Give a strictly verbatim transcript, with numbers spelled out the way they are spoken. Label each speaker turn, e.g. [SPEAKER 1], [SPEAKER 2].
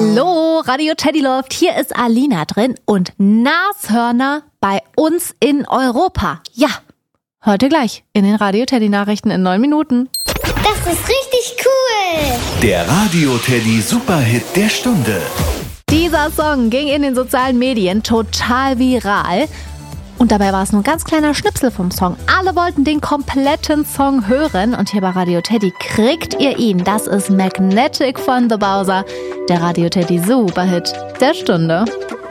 [SPEAKER 1] Hallo, Radio Teddy läuft. Hier ist Alina drin und Nashörner bei uns in Europa. Ja, hört ihr gleich in den Radio Teddy Nachrichten in neun Minuten.
[SPEAKER 2] Das ist richtig cool.
[SPEAKER 3] Der Radio Teddy Superhit der Stunde.
[SPEAKER 1] Dieser Song ging in den sozialen Medien total viral. Und dabei war es nur ein ganz kleiner Schnipsel vom Song. Alle wollten den kompletten Song hören. Und hier bei Radio Teddy kriegt ihr ihn. Das ist Magnetic von The Bowser, der Radio Teddy Superhit der Stunde.